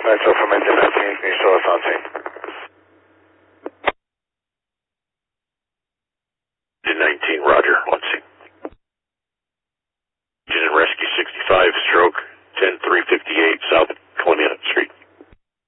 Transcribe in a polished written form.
Alright, so from engine 19, can you show us on scene? Engine 19, roger. Let's see.